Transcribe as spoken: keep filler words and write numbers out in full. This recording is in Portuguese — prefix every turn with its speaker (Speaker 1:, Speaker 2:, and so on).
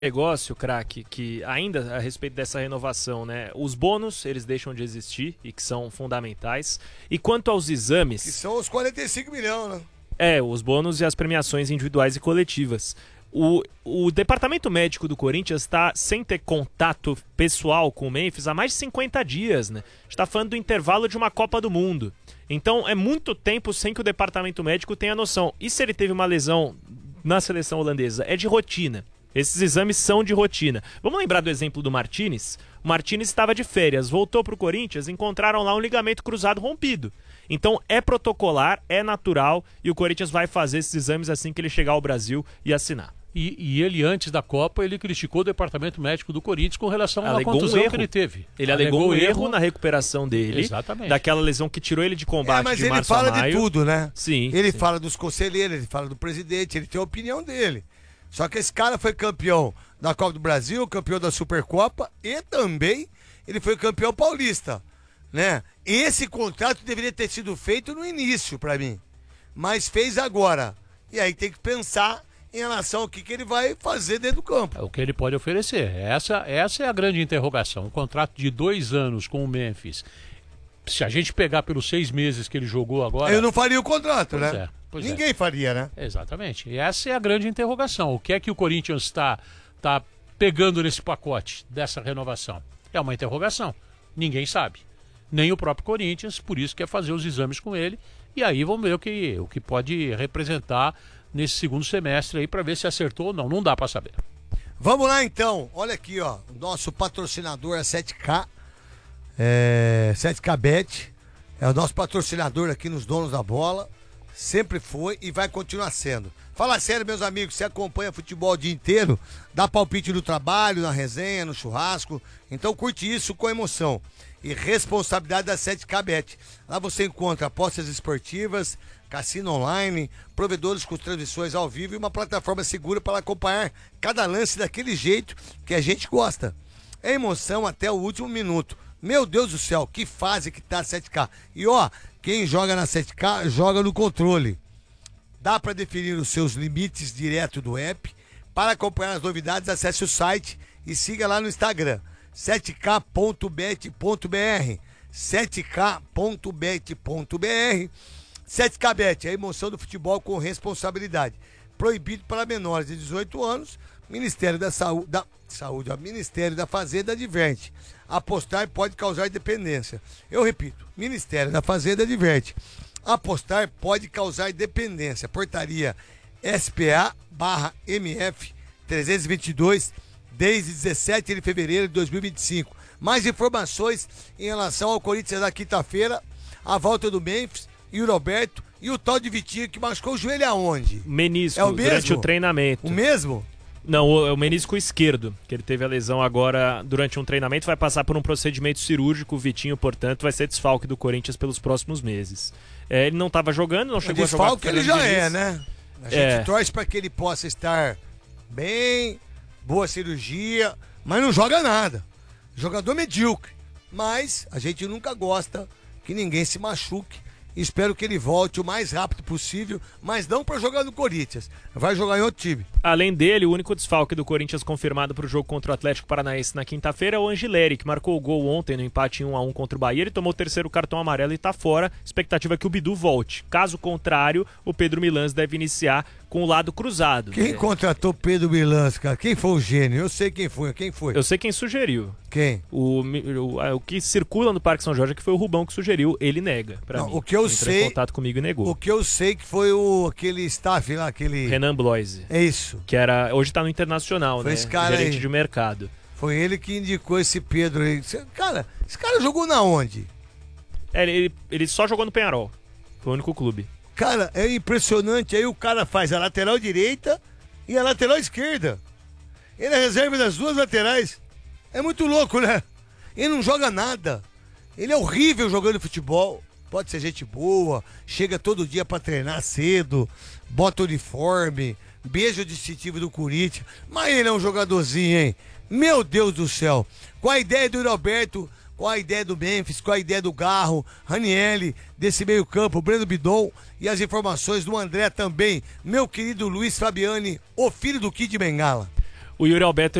Speaker 1: Negócio, craque, que ainda a respeito dessa renovação, né? Os bônus, eles deixam de existir e que são fundamentais. E quanto aos exames...
Speaker 2: Que são os quarenta e cinco milhões, né?
Speaker 1: É, os bônus e as premiações individuais e coletivas. O, o departamento médico do Corinthians está sem ter contato pessoal com o Memphis há mais de cinquenta dias, né? A gente tá falando do intervalo de uma Copa do Mundo. Então é muito tempo sem que o departamento médico tenha noção. E se ele teve uma lesão na seleção holandesa? É de rotina. Esses exames são de rotina. Vamos lembrar do exemplo do Martínez? O Martínez estava de férias, voltou para o Corinthians, encontraram lá um ligamento cruzado rompido. Então é protocolar, é natural e o Corinthians vai fazer esses exames assim que ele chegar ao Brasil e assinar.
Speaker 3: E, e ele, antes da Copa, ele criticou o departamento médico do Corinthians com relação à contusão
Speaker 1: um
Speaker 3: que ele teve.
Speaker 1: Ele alegou, alegou um erro, erro na recuperação dele.
Speaker 3: Exatamente.
Speaker 1: Daquela lesão que tirou ele de combate
Speaker 2: é, mas
Speaker 1: de
Speaker 2: ele
Speaker 1: março a
Speaker 2: fala
Speaker 1: maio.
Speaker 2: de tudo, né?
Speaker 1: Sim.
Speaker 2: Ele
Speaker 1: sim.
Speaker 2: fala dos conselheiros, ele fala do presidente, ele tem a opinião dele. Só que esse cara foi campeão da Copa do Brasil, campeão da Supercopa e também ele foi campeão paulista, né? Esse contrato deveria ter sido feito no início pra mim, mas fez agora. E aí tem que pensar em relação ao que, que ele vai fazer dentro do campo.
Speaker 3: É o que ele pode oferecer. Essa, essa é a grande interrogação. Um contrato de dois anos com o Memphis. Se a gente pegar pelos seis meses que ele jogou agora...
Speaker 2: Eu não faria o contrato,
Speaker 3: pois
Speaker 2: né?
Speaker 3: É, pois
Speaker 2: Ninguém
Speaker 3: é.
Speaker 2: faria, né?
Speaker 3: Exatamente. E essa é a grande interrogação. O que é que o Corinthians está tá pegando nesse pacote dessa renovação? É uma interrogação. Ninguém sabe. Nem o próprio Corinthians, por isso quer fazer os exames com ele. E aí vamos ver o que, o que pode representar nesse segundo semestre aí para ver se acertou ou não. Não dá para saber.
Speaker 2: Vamos lá então. Olha aqui, ó. O nosso patrocinador é sete K. É, sete K Bet. É o nosso patrocinador aqui nos Donos da Bola. Sempre foi e vai continuar sendo. Fala sério, meus amigos, você acompanha futebol o dia inteiro, dá palpite no trabalho, na resenha, no churrasco, então curte isso com emoção. E responsabilidade da sete K Bet. Lá você encontra apostas esportivas, cassino online, provedores com transmissões ao vivo e uma plataforma segura para acompanhar cada lance daquele jeito que a gente gosta. É emoção até o último minuto. Meu Deus do céu, que fase que tá a sete K. E ó, quem joga na sete K, joga no controle. Dá para definir os seus limites direto do app. Para acompanhar as novidades, acesse o site e siga lá no Instagram. sete K ponto bet ponto br sete K ponto bet ponto br sete K Bet, a emoção do futebol com responsabilidade. Proibido para menores de dezoito anos. Ministério da Saúde, da Saúde, ó, Ministério da Fazenda adverte. Apostar pode causar dependência. Eu repito, Ministério da Fazenda adverte. Apostar pode causar dependência. Portaria S P A barra M F trezentos e vinte e dois, desde dezessete de fevereiro de dois mil e vinte e cinco. Mais informações em relação ao Corinthians na quinta-feira, a volta do Memphis e o Roberto e o tal de Vitinho que machucou o joelho aonde?
Speaker 1: Menisco,
Speaker 2: é o mesmo?
Speaker 1: Durante o treinamento.
Speaker 2: O mesmo?
Speaker 1: Não, o, o menisco esquerdo, que ele teve a lesão agora durante um treinamento, vai passar por um procedimento cirúrgico. O Vitinho, portanto, vai ser desfalque do Corinthians pelos próximos meses. É, ele não estava jogando, não chegou a jogar.
Speaker 2: Desfalque ele já é, né? A gente
Speaker 1: é.
Speaker 2: torce para que ele possa estar bem, boa cirurgia, mas não joga nada. Jogador medíocre. Mas a gente nunca gosta que ninguém se machuque. Espero que ele volte o mais rápido possível, mas não para jogar no Corinthians. Vai jogar em outro time.
Speaker 1: Além dele, o único desfalque do Corinthians confirmado para o jogo contra o Atlético Paranaense na quinta-feira é o Angileri, que marcou o gol ontem no empate em um a um contra o Bahia. Ele tomou o terceiro cartão amarelo e está fora. Expectativa é que o Bidu volte. Caso contrário, o Pedro Milans deve iniciar com o lado cruzado.
Speaker 2: Quem
Speaker 1: é.
Speaker 2: contratou Pedro Milans, cara? Quem foi o gênio? Eu sei quem foi. Quem foi?
Speaker 1: Eu sei quem sugeriu.
Speaker 2: Quem?
Speaker 1: O, o, o que circula no Parque São Jorge é que foi o Rubão que sugeriu. Ele nega, pra
Speaker 2: Não,
Speaker 1: mim.
Speaker 2: O que eu
Speaker 1: Entrou
Speaker 2: sei...
Speaker 1: em contato comigo e negou.
Speaker 2: O que eu sei que foi o, aquele staff lá, aquele...
Speaker 1: Renan Bloise.
Speaker 2: É isso.
Speaker 1: Que era, hoje tá no Internacional,
Speaker 2: foi
Speaker 1: né?
Speaker 2: Esse cara
Speaker 1: Gerente
Speaker 2: aí.
Speaker 1: de mercado.
Speaker 2: Foi ele que indicou esse Pedro aí. Cara, esse cara jogou na onde?
Speaker 1: É, ele, ele só jogou no Penharol. Foi o único clube.
Speaker 2: Cara, é impressionante. Aí o cara faz a lateral direita e a lateral esquerda. Ele é reserva das duas laterais. É muito louco, né? Ele não joga nada. Ele é horrível jogando futebol. Pode ser gente boa, chega todo dia pra treinar cedo, bota uniforme, beijo distintivo do Corinthians. Mas ele é um jogadorzinho, hein? Meu Deus do céu. Qual a ideia do Roberto? Qual a ideia do Memphis? Qual a ideia do Garro, Ranielli, desse meio campo, Breno Bidon e as informações do André também. Meu querido Luiz Fabiani, o filho do Kid Bengala.
Speaker 1: o Yuri Alberto